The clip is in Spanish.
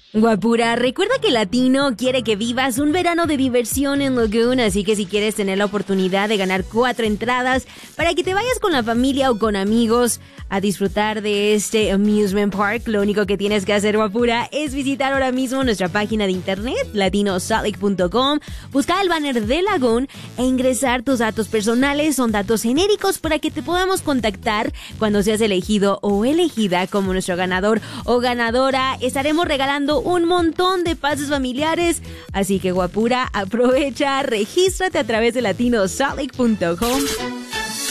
Guapura, recuerda que Latino quiere que vivas un verano de diversión en Lagoon, así que si quieres tener la oportunidad de ganar 4 entradas para que te vayas con la familia o con amigos a disfrutar de este amusement park, lo único que tienes que hacer, Guapura, es visitar ahora mismo nuestra página de internet, latinosaltlake.com, buscar el banner de Lagoon e ingresar tus datos personales. Son datos genéricos para que te podamos contactar cuando seas elegido o elegida como nuestro ganador o ganadora. Estaremos regalando un montón de pases familiares, así que, Guapura, aprovecha, regístrate a través de latinosaltlake.com.